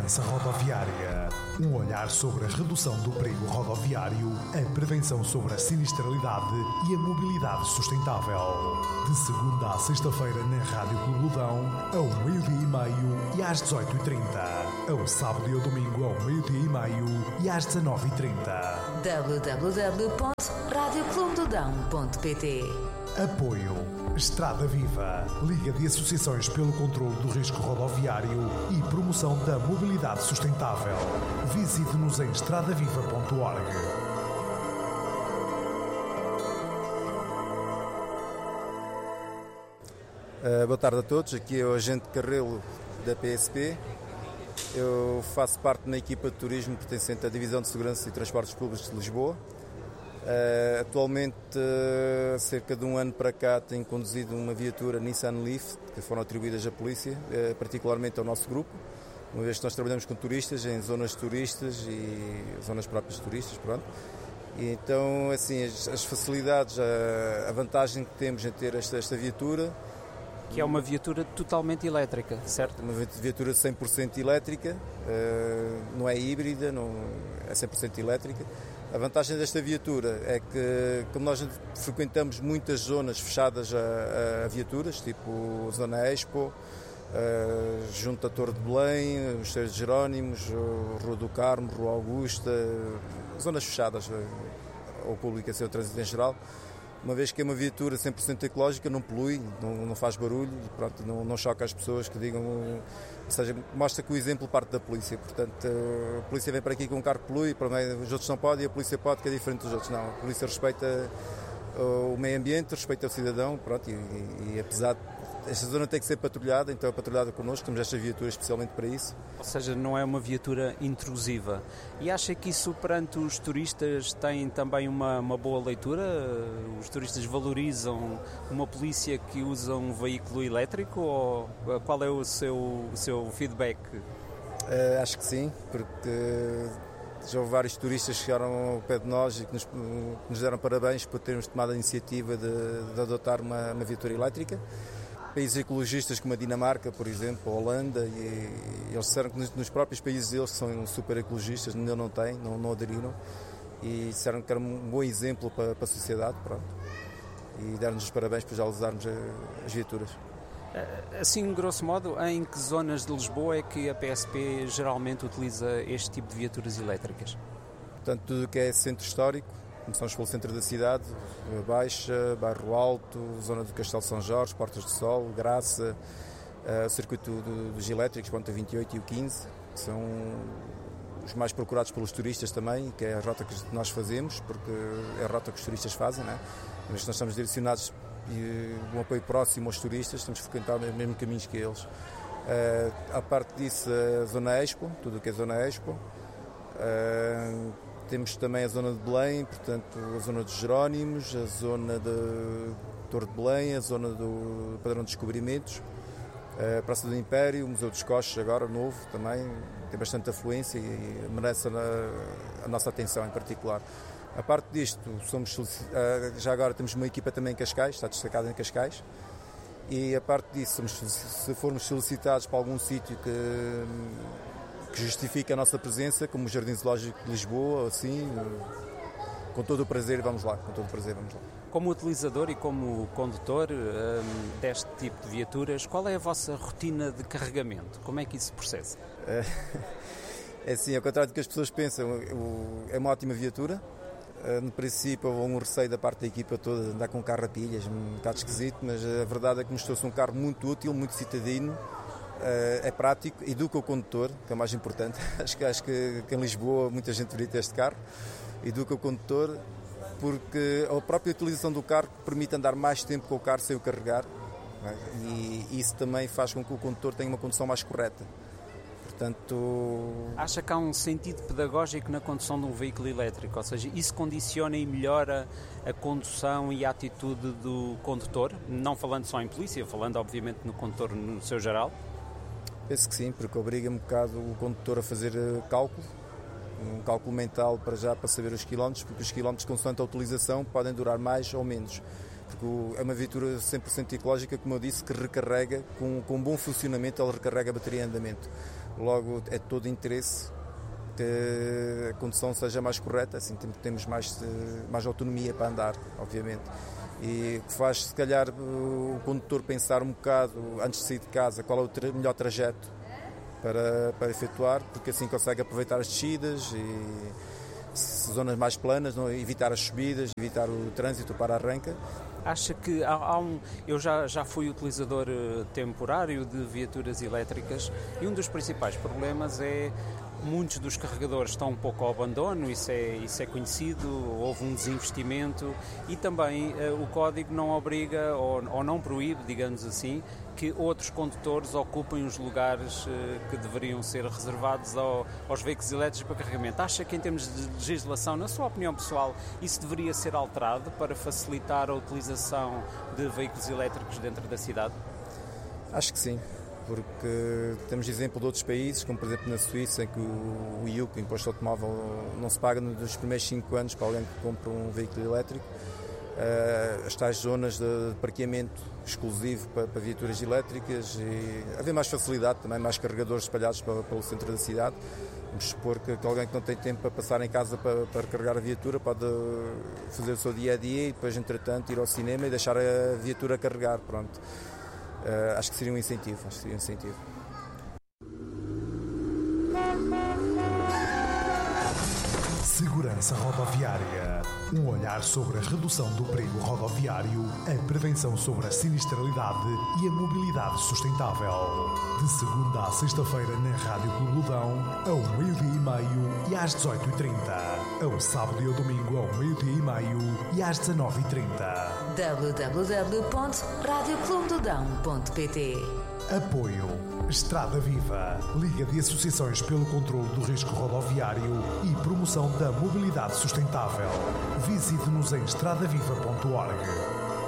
Segurança Rodoviária. Um olhar sobre a redução do perigo rodoviário, a prevenção sobre a sinistralidade e a mobilidade sustentável. De segunda a sexta-feira na Rádio Clube Ludão, ao 12:30 e às 18:30. Ao sábado e ao domingo ao 12:30 e às 19:30. www.radioclubedudão.pt. Apoio Estrada Viva, Liga de Associações pelo Controlo do Risco Rodoviário e Promoção da Mobilidade Sustentável. Visite-nos em estradaviva.org. Boa tarde a todos, aqui é o Agente Carrelo da PSP. Eu faço parte de uma equipa de turismo pertencente à Divisão de Segurança e Transportes Públicos de Lisboa. Atualmente, cerca de um ano para cá, tenho conduzido uma viatura Nissan Leaf, que foram atribuídas à polícia, particularmente ao nosso grupo, uma vez que nós trabalhamos com turistas, em zonas turistas e zonas próprias de turistas, pronto. E então, assim, as facilidades, a vantagem que temos em ter esta viatura... Que é uma viatura totalmente elétrica, certo? Uma viatura 100% elétrica, não é híbrida, não, é 100% elétrica. A vantagem desta viatura é que, como nós frequentamos muitas zonas fechadas a viaturas, tipo Zona Expo, junto à Torre de Belém, os Mosteiros de Jerónimos, Rua do Carmo, Rua Augusta, zonas fechadas ao público, assim, ao trânsito em geral. Uma vez que é uma viatura 100% ecológica, não polui, não faz barulho, pronto, não choca as pessoas que digam, ou seja, mostra que o exemplo parte da polícia. Portanto, a polícia vem para aqui com um carro que polui, os outros não podem, e a polícia pode, que é diferente dos outros. Não, a polícia respeita o meio ambiente, respeita o cidadão, pronto, e apesar de esta zona tem que ser patrulhada, então é patrulhada connosco, temos esta viatura especialmente para isso. Ou seja, não é uma viatura intrusiva. E acha que isso perante os turistas tem também uma boa leitura? Os turistas valorizam uma polícia que usa um veículo elétrico, ou qual é o seu feedback? Acho que sim, porque já houve vários turistas que chegaram ao pé de nós e que nos deram parabéns por termos tomado a iniciativa de adotar uma viatura elétrica. Países ecologistas como a Dinamarca, por exemplo, a Holanda, e eles disseram que nos próprios países deles, que são super ecologistas, ainda não têm, não aderiram, e disseram que era um bom exemplo para a sociedade, pronto. E deram-nos os parabéns por já usarmos as viaturas. Assim, grosso modo, em que zonas de Lisboa é que a PSP geralmente utiliza este tipo de viaturas elétricas? Portanto, tudo o que é centro histórico, começamos pelo centro da cidade, Baixa, Bairro Alto, zona do Castelo São Jorge, Portas do Sol, Graça, o circuito dos elétricos, ponta 28 e o 15, que são os mais procurados pelos turistas também, que é a rota que nós fazemos, porque é a rota que os turistas fazem, não é? Mas nós estamos direcionados e um apoio próximo aos turistas, estamos a frequentar os mesmos caminhos que eles. À parte disso, a Zona Expo, tudo o que é Zona Expo. Temos também a zona de Belém, portanto a zona dos Jerónimos, a zona de Torre de Belém, a zona do Padrão de Descobrimentos, a Praça do Império, o Museu dos Coches, agora novo também, tem bastante afluência e merece a nossa atenção em particular. A parte disto, já agora temos uma equipa também em Cascais, está destacada em Cascais, e a parte disso, se formos solicitados para algum sítio que justifica a nossa presença, como o Jardim Zoológico de Lisboa, assim, com todo o prazer vamos lá, Como utilizador e como condutor deste tipo de viaturas, qual é a vossa rotina de carregamento? Como é que isso se processa? É assim, ao contrário do que as pessoas pensam, é uma ótima viatura. No princípio houve um receio da parte da equipa toda de andar com um carro a pilhas, um bocado esquisito, mas a verdade é que mostrou-se um carro muito útil, muito citadino. É prático, educa o condutor, que é o mais importante. Acho que em Lisboa muita gente deveria ter este carro. Educa o condutor porque a própria utilização do carro permite andar mais tempo com o carro sem o carregar, não é? E isso também faz com que o condutor tenha uma condução mais correta. Portanto... Acha que há um sentido pedagógico na condução de um veículo elétrico? Ou seja, isso condiciona e melhora a condução e a atitude do condutor? Não falando só em polícia, falando obviamente no condutor no seu geral? Penso que sim, porque obriga um bocado o condutor a fazer cálculo, um cálculo mental para saber os quilómetros, porque os quilómetros, consoante a utilização, podem durar mais ou menos. Porque é uma viatura 100% ecológica, como eu disse, que recarrega, com um bom funcionamento, ela recarrega a bateria em andamento. Logo, é todo interesse que a condução seja mais correta, assim temos mais autonomia para andar, obviamente. E que faz, se calhar, o condutor pensar um bocado, antes de sair de casa, qual é o melhor trajeto para efetuar, porque assim consegue aproveitar as descidas e zonas mais planas, não, evitar as subidas, evitar o trânsito para a arranca. Acha que eu já fui utilizador temporário de viaturas elétricas e um dos principais problemas é muitos dos carregadores estão um pouco ao abandono, isso é conhecido, houve um desinvestimento e também o código não obriga ou não proíbe, digamos assim, que outros condutores ocupem os lugares que deveriam ser reservados aos veículos elétricos para carregamento. Acha que em termos de legislação, na sua opinião pessoal, isso deveria ser alterado para facilitar a utilização de veículos elétricos dentro da cidade? Acho que sim. Porque temos exemplo de outros países, como por exemplo na Suíça, em que o IUC, o Imposto Automóvel, não se paga nos primeiros 5 anos para alguém que compra um veículo elétrico. As tais zonas de parqueamento exclusivo para viaturas elétricas e haver mais facilidade, também mais carregadores espalhados pelo centro da cidade. Vamos supor que alguém que não tem tempo para passar em casa para carregar a viatura pode fazer o seu dia-a-dia e depois, entretanto, ir ao cinema e deixar a viatura carregar. Pronto. Acho que seria um incentivo. Segurança Rodoviária. Um olhar sobre a redução do perigo rodoviário, a prevenção sobre a sinistralidade e a mobilidade sustentável. De segunda à sexta-feira na Rádio Clube Lodão, ao 12h30 e às 18h30. Ao sábado e ao domingo, ao 12h30 e às 19h30. www.radioclubedodão.pt. Apoio Estrada Viva, Liga de Associações pelo Controlo do Risco Rodoviário e Promoção da Mobilidade Sustentável. Visite-nos em estradaviva.org.